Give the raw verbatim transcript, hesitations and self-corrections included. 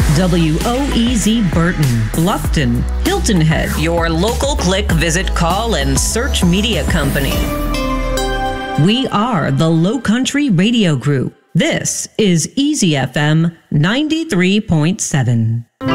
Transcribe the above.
W O E Z Burton, Bluffton, Hilton Head, your local click, visit, call, and search media company. We are the Low Country Radio Group. This is Easy F M ninety-three point seven.